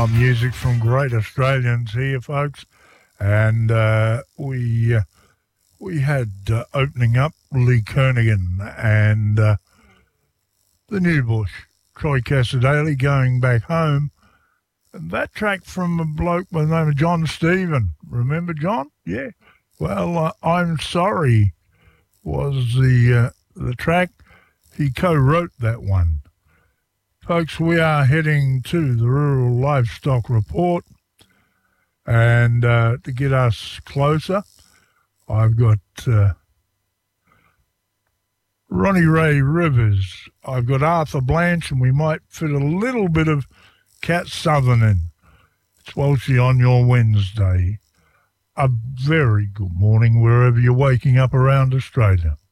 Music from Great Australians here, folks. And we had opening up Lee Kernaghan and the New Bush, Troy Cassar-Daley, Going Back Home. And that track from a bloke by the name of John Stephen. Remember John? Yeah. Well, I'm Sorry was the track. He co-wrote that one. Folks, we are heading to the Rural Livestock Report, and to get us closer, I've got Ronnie Ray Rivers, I've got Arthur Blanche, and we might fit a little bit of Cat Southern in. It's Walshy on your Wednesday. A very good morning wherever you're waking up around Australia.